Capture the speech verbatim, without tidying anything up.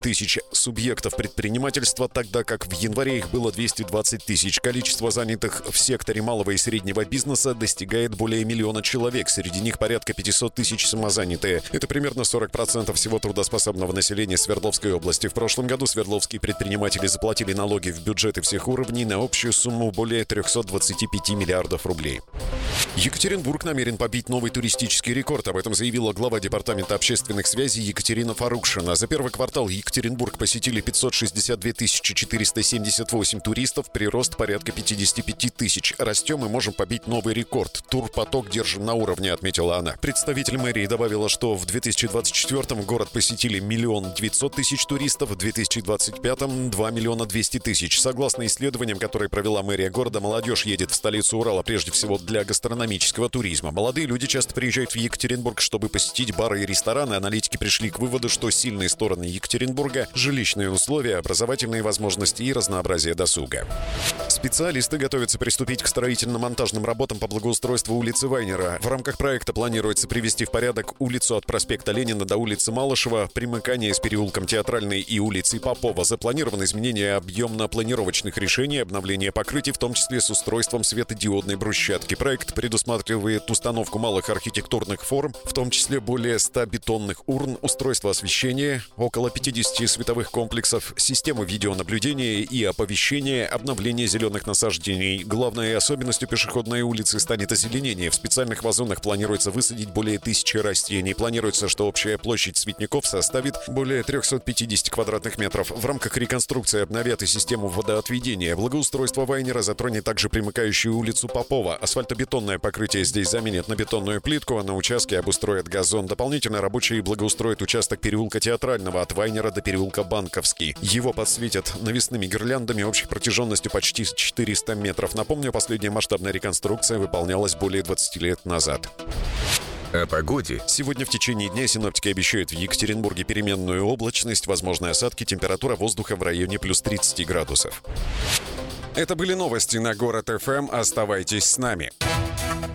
тысяч субъектов предпринимательства, тогда как в январе их было двести двадцать тысяч. Количество занятых в секторе малого и среднего бизнеса достигает более миллиона человек. Среди них порядка пятьсот тысяч самозанятые. Это примерно сорок процентов всего трудоспособного населения Свердловской области. В прошлом году свердловские предприниматели заплатили налоги в бюджеты всех уровней на общую сумму более триста двадцать пять миллиардов рублей. Екатеринбург намерен побить новый туристический рекорд. Об этом заявила глава Департамента общественных связей Екатерина Фарукшина. За первый квартал Екатеринбург посетили пятьсот шестьдесят две тысячи четыреста семьдесят восемь туристов, прирост порядка пятьдесят пять тысяч. Растем и можем побить новый рекорд. Турпоток держим на уровне, отметила она. Представитель мэрии добавила, что в две тысячи двадцать четвёртом город посетили миллион девятьсот тысяч туристов, в две тысячи двадцать пятом два миллиона двести тысяч. Согласно исследованиям, которые провела мэрия города, молодежь едет в столицу Урала прежде всего для гастрономического туризма. Молодые люди часто приезжают в Екатеринбург, чтобы посетить бары и рестораны. Аналитики пришли к выводу, что сильные стороны Екатеринбурга – жилищные условия, образовательные возможности и разнообразие досуга. Специалисты готовятся приступить к строительно-монтажным работам по благоустройству улицы Вайнера. В рамках проекта планируется привести в порядок улицу от проспекта Ленина до улицы Малышева, примыкание с переулком Театральной и улицей Попова. Запланировано изменение объемно-планировочных решений, обновление покрытий, в том числе с устройством светодиодной брусчатки. Проект предусматривает установку малых архитектурных форм, в том числе более ста бетонных урн, устройство освещения, около пятидесяти световых комплексов, систему видеонаблюдения и оповещения, обновление зеленых насаждений. Главной особенностью пешеходной улицы станет озеленение. В специальных вазонах планируется высадить более тысячи растений. Планируется, что общая площадь цветников составит более триста пятьдесят квадратных метров. В рамках реконструкции обновят и систему водоотведения. Благоустройство Вайнера затронет также примыкающую улицу Попова. Асфальтобетонное покрытие здесь заменят на бетонную плитку, а на участке обустроят газон. Дополнительно рабочие благоустроят участок переулка Театрального от Вайнера до переулка Банковский. Его подсветят навесными гирляндами общей протяженностью почти четыреста метров. Напомню, последняя масштабная реконструкция выполнялась более двадцати лет назад. О погоде. Сегодня в течение дня синоптики обещают в Екатеринбурге переменную облачность, возможны осадки, температура воздуха в районе плюс тридцати градусов. Это были новости на Город эф эм. Оставайтесь с нами.